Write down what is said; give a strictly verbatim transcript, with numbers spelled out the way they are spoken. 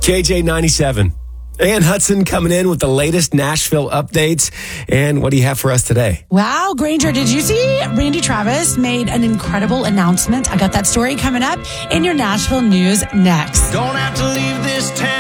K J ninety-seven. Ann Hudson coming in with the latest Nashville updates. And what do you have for us today? Wow, Granger, did you see Randy Travis made an incredible announcement? I got that story coming up in your Nashville news next. Don't have to leave this town.